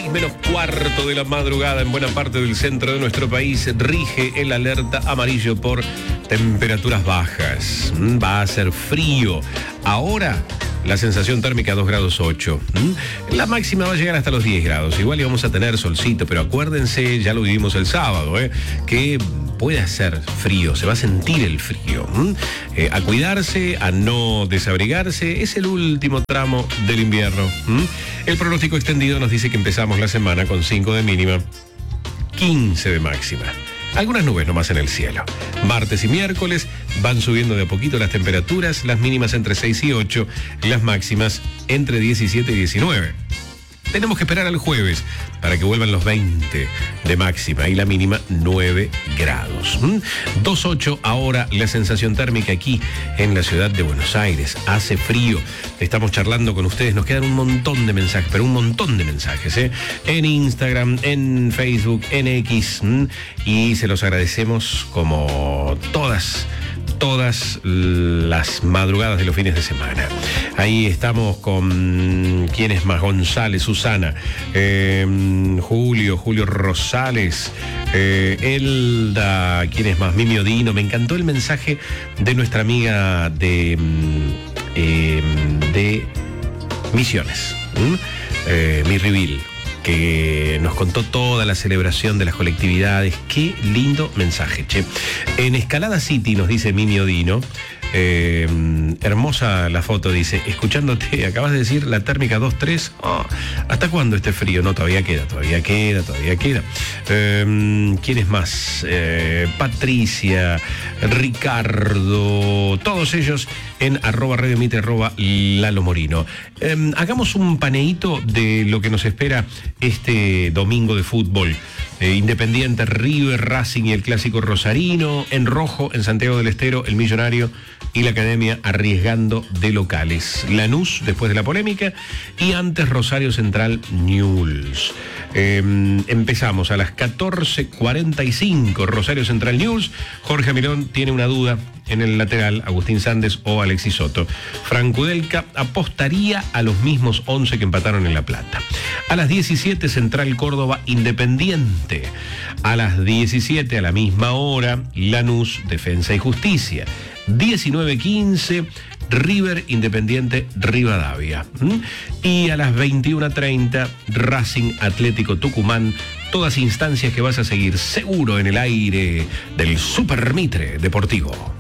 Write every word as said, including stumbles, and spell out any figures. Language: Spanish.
menos cuarto de la madrugada en buena parte del centro de nuestro país rige el alerta amarillo por temperaturas bajas. Va a ser frío. Ahora la sensación térmica dos grados ocho. La máxima va a llegar hasta los diez grados. Igual íbamos a tener solcito, pero acuérdense, ya lo vivimos el sábado, ¿eh? que puede hacer frío, se va a sentir el frío. Eh, a cuidarse, a no desabrigarse, es el último tramo del invierno. El pronóstico extendido nos dice que empezamos la semana con cinco de mínima, quince de máxima. Algunas nubes nomás en el cielo. Martes y miércoles van subiendo de a poquito las temperaturas, las mínimas entre seis y ocho, las máximas entre diecisiete y diecinueve. Tenemos que esperar al jueves para que vuelvan los veinte de máxima y la mínima nueve grados. ¿Mm? dos ocho ahora la sensación térmica aquí en la ciudad de Buenos Aires. Hace frío. Estamos charlando con ustedes. Nos quedan un montón de mensajes, pero un montón de mensajes, ¿eh? En Instagram, en Facebook, en X. ¿Mm? Y se los agradecemos como todas todas las madrugadas de los fines de semana. Ahí estamos con ¿quién es más? González, Susana, eh, Julio, Julio Rosales, eh, Elda, ¿quién es más? Mimi Odino. Me encantó el mensaje de nuestra amiga de, eh, de Misiones, ¿Mm? eh, Mi Rivil, que nos contó toda la celebración de las colectividades. Qué lindo mensaje, che. En Escalada City, nos dice Mimi Odino, eh, hermosa la foto, dice, escuchándote, acabas de decir la térmica dos tres, oh, ¿hasta cuándo este frío? No, todavía queda, todavía queda, todavía queda. Eh, ¿Quién es más? Eh, Patricia, Ricardo, todos ellos en arroba Radio Mitre, arroba Lalo Morino. Eh, hagamos un paneíto de lo que nos espera este domingo de fútbol. Eh, Independiente, River, Racing y el clásico rosarino. En rojo, en Santiago del Estero, el Millonario y la Academia arriesgando de locales. Lanús, después de la polémica, y antes Rosario Central, Newell's. Eh, empezamos a las catorce cuarenta y cinco, Rosario Central, Newell's. Jorge Mirón tiene una duda en el lateral, Agustín Sandes o Alexis Soto. Franco Delca apostaría a los mismos once que empataron en La Plata. A las diecisiete, Central Córdoba, Independiente. A las diecisiete, a la misma hora, Lanús, Defensa y Justicia. diecinueve quince, River, Independiente, Rivadavia. ¿Mm? Y a las veintiuna treinta, Racing, Atlético Tucumán. Todas instancias que vas a seguir seguro en el aire del Super Mitre Deportivo.